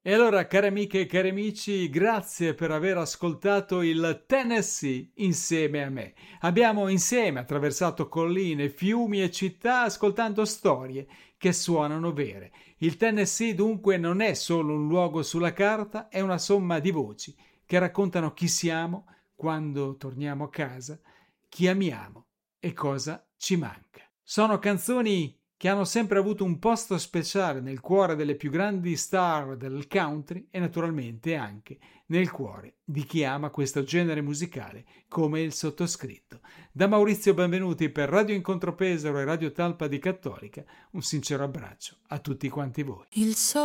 E allora, cari amiche e cari amici, grazie per aver ascoltato il Tennessee insieme a me. Abbiamo insieme attraversato colline, fiumi e città ascoltando storie che suonano vere. Il Tennessee dunque non è solo un luogo sulla carta, è una somma di voci che raccontano chi siamo quando torniamo a casa, chi amiamo e cosa ci manca. Sono canzoni che hanno sempre avuto un posto speciale nel cuore delle più grandi star del country e naturalmente anche nel cuore di chi ama questo genere musicale come il sottoscritto. Da Maurizio Benvenuti per Radio Incontro Pesaro e Radio Talpa di Cattolica, un sincero abbraccio a tutti quanti voi.